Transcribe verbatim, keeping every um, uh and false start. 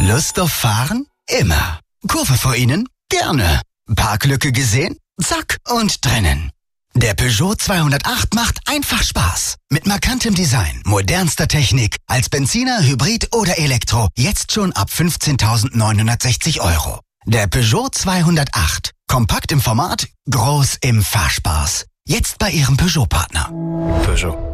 Lust auf Fahren? Immer. Kurve vor Ihnen? Gerne. Parklücke gesehen? Zack und drinnen. Der Peugeot zweihundertacht macht einfach Spaß. Mit markantem Design, modernster Technik, als Benziner, Hybrid oder Elektro. Jetzt schon ab fünfzehntausendneunhundertsechzig Euro. Der Peugeot zweihundertacht. Kompakt im Format, groß im Fahrspaß. Jetzt bei Ihrem Peugeot-Partner. Peugeot.